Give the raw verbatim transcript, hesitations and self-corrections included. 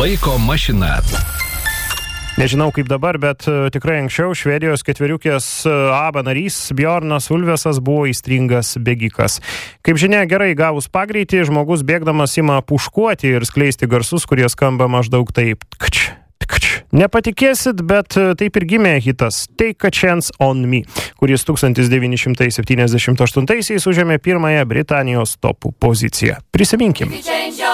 Laiko mašina. Nežinau kaip dabar, bet tikrai anksčiau Švedijos ketveriukės ABBA narys Bjornas Ulvesas buvo įstringas bėgikas. Kaip žinia, gerai gavus pagreitį, žmogus bėgdamas ima puškuoti ir skleisti garsus, kurie skamba maždaug taip. Kč, kč. Nepatikėsit, bet taip ir gimė hitas Take a Chance on Me, kuris tūkstantis devyni šimtai septyniasdešimt aštuntaisiais užėmė pirmąją Britanijos topų poziciją. Prisiminkim.